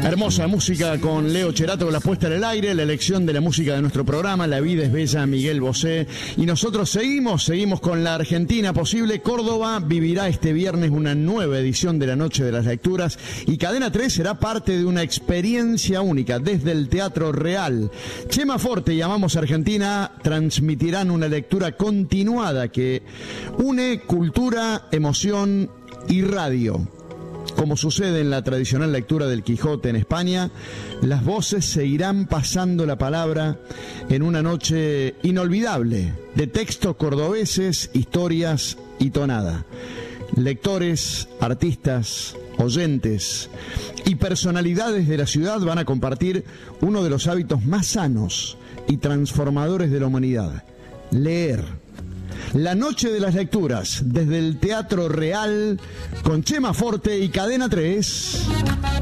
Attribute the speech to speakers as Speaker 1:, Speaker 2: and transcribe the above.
Speaker 1: Hermosa música con Leo Cherato, la puesta en el aire, la elección de la música de nuestro programa, La vida es bella, Miguel Bosé. Y nosotros seguimos con la Argentina Posible. Córdoba vivirá este viernes una nueva edición de la Noche de las Lecturas y Cadena 3 será parte de una experiencia única desde el Teatro Real. Chema Forte y Amamos Argentina transmitirán una lectura continuada que une cultura, emoción y radio. Como sucede en la tradicional lectura del Quijote en España, las voces se irán pasando la palabra en una noche inolvidable de textos cordobeses, historias y tonada. Lectores, artistas, oyentes y personalidades de la ciudad van a compartir uno de los hábitos más sanos y transformadores de la humanidad: leer. La Noche de las Lecturas, desde el Teatro Real, con Chema Forte y Cadena 3.